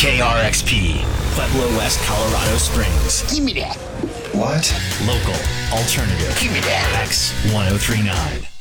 KRXP, Pueblo West, Colorado Springs. Give me that. What? Local, alternative. Give me that. X1039.